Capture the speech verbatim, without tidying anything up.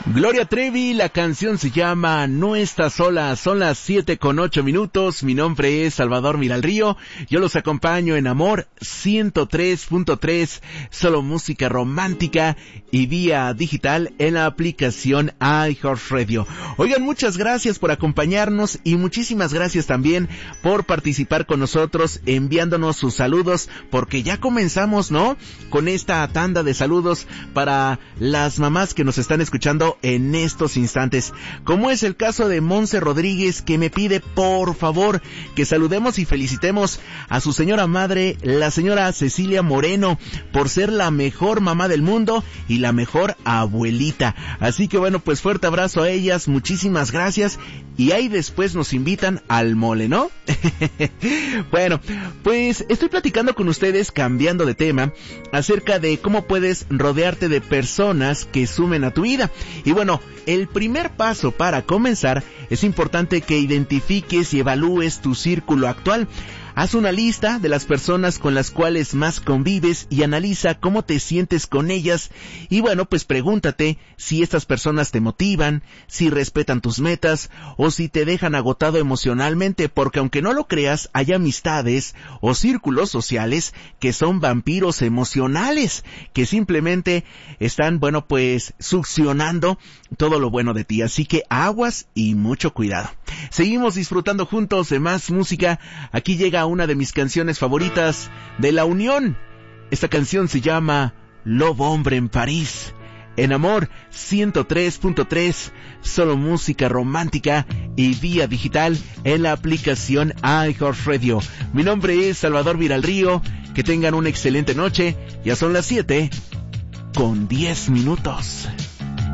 Gloria Trevi, la canción se llama No Estás Sola. Son las siete con ocho minutos. Mi nombre es Salvador Miralrío. Yo los acompaño en Amor ciento tres punto tres, solo música romántica y vía digital en la aplicación iHeartRadio. Oigan, muchas gracias por acompañarnos y muchísimas gracias también por participar con nosotros enviándonos sus saludos, porque ya comenzamos, ¿no?, con esta tanda de saludos para las mamás que nos están escuchando en estos instantes, como es el caso de Monse Rodríguez, que me pide por favor que saludemos y felicitemos a su señora madre, la señora Cecilia Moreno, por ser la mejor mamá del mundo y la mejor abuelita. Así que bueno, pues fuerte abrazo a ellas, muchísimas gracias, y ahí después nos invitan al mole, ¿no? Bueno, pues estoy platicando con ustedes, cambiando de tema, acerca de cómo puedes rodearte de personas que sumen a tu vida. Y bueno, el primer paso para comenzar es importante que identifiques y evalúes tu círculo actual. Haz una lista de las personas con las cuales más convives y analiza cómo te sientes con ellas. Y bueno, pues pregúntate si estas personas te motivan, si respetan tus metas o si te dejan agotado emocionalmente, porque aunque no lo creas, hay amistades o círculos sociales que son vampiros emocionales, que simplemente están, bueno, pues succionando todo lo bueno de ti. Así que aguas y mucho cuidado. Seguimos disfrutando juntos de más música. Aquí llega una de mis canciones favoritas de La Unión. Esta canción se llama Lobo Hombre en París. En Amor ciento tres punto tres, solo música romántica y vía digital en la aplicación iHeartRadio. Mi nombre es Salvador Miralrío. Que tengan una excelente noche. Ya son las siete con diez minutos.